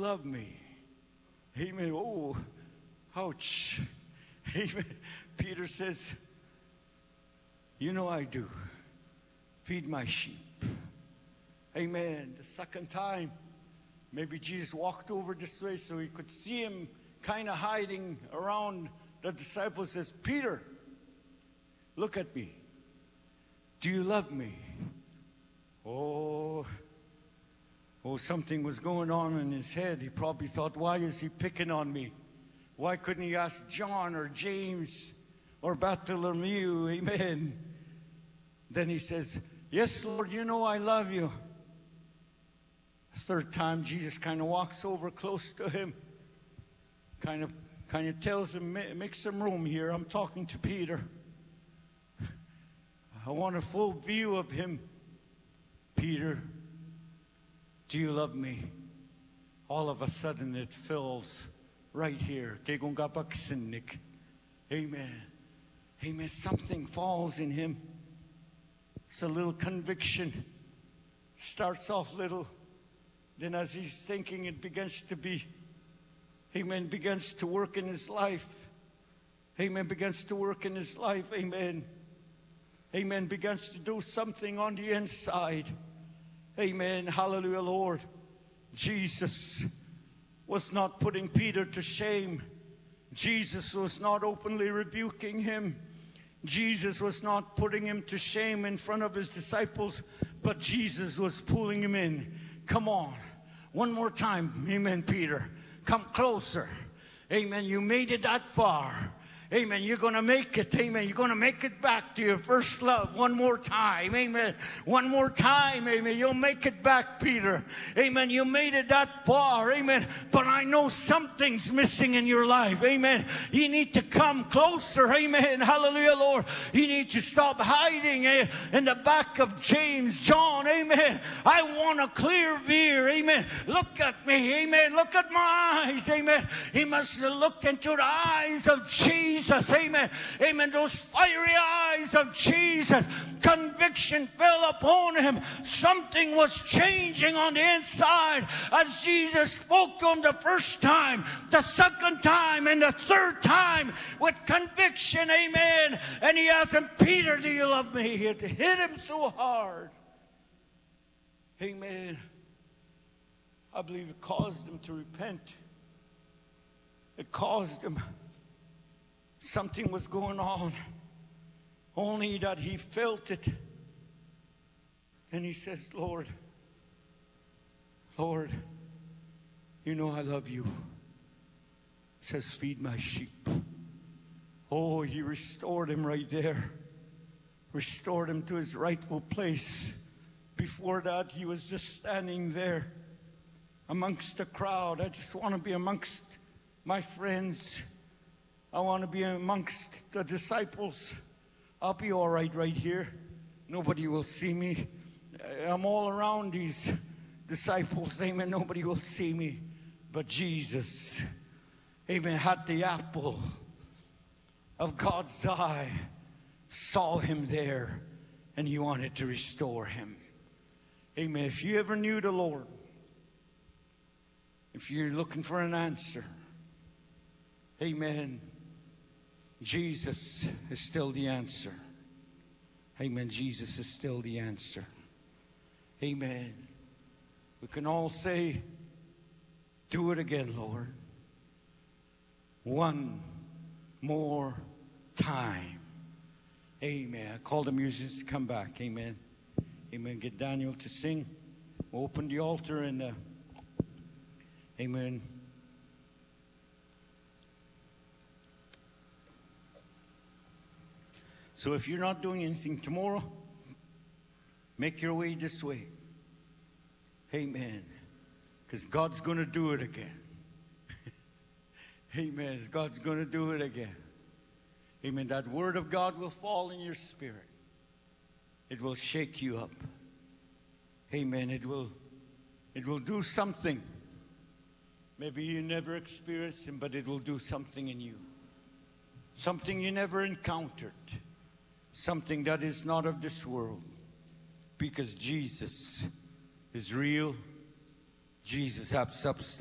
love me? Amen. Oh, ouch. Amen. Peter says, you know I do. Feed my sheep. Amen. The second time, maybe Jesus walked over this way so he could see him kind of hiding around. The disciple says, Peter, look at me. Do you love me? Oh, something was going on in his head. He probably thought, why is he picking on me? Why couldn't he ask John or James or Bartholomew? Amen. Then he says, yes, Lord, you know I love you. Third time, Jesus kind of walks over close to him. Kind of tells him, make some room here. I'm talking to Peter. I want a full view of him. Peter, do you love me? All of a sudden it fills right here. Amen. Amen. Something falls in him. It's a little conviction. Starts off little. Then as he's thinking, it begins to be, amen, begins to work in his life. Amen, begins to work in his life. Amen. Amen, begins to do something on the inside. Amen, hallelujah, Lord. Jesus was not putting Peter to shame. Jesus was not openly rebuking him. Jesus was not putting him to shame in front of his disciples, but Jesus was pulling him in. Come on. One more time. Amen, Peter. Come closer. Amen. You made it that far. Amen. You're going to make it. Amen. You're going to make it back to your first love one more time. Amen. One more time. Amen. You'll make it back, Peter. Amen. You made it that far. Amen. But I know something's missing in your life. Amen. You need to come closer. Amen. Hallelujah, Lord. You need to stop hiding in the back of James, John. Amen. I want a clear view. Amen. Look at me. Amen. Look at my eyes. Amen. He must look into the eyes of Jesus. Amen. Amen. Those fiery eyes of Jesus. Conviction fell upon him. Something was changing on the inside as Jesus spoke to him the first time, the second time, and the third time with conviction. Amen. And he asked him, Peter, do you love me? It hit him so hard. Amen. I believe it caused him to repent. It caused him. Something was going on, only that he felt it. And he says, Lord, you know I love you. Says, feed my sheep. Oh, he restored him right there. Restored him to his rightful place. Before that, he was just standing there amongst the crowd. I just want to be amongst my friends. I want to be amongst the disciples. I'll be all right here. Nobody will see me. I'm all around these disciples. Amen. Nobody will see me. But Jesus, amen, had the apple of God's eye, saw him there, and he wanted to restore him. Amen. If you ever knew the Lord, if you're looking for an answer, amen, Jesus is still the answer. Amen. Jesus is still the answer. Amen. We can all say, do it again, Lord. One more time. Amen. I call the musicians to come back. Amen. Amen. Get Daniel to sing. We'll open the altar and amen. So if you're not doing anything tomorrow, make your way this way. Amen. Because God's going to do it again. Amen. God's going to do it again. Amen. That word of God will fall in your spirit. It will shake you up. Amen. It will do something. Maybe you never experienced Him, but it will do something in you. Something you never encountered. Something that is not of this world. Because Jesus is real. Jesus has substance.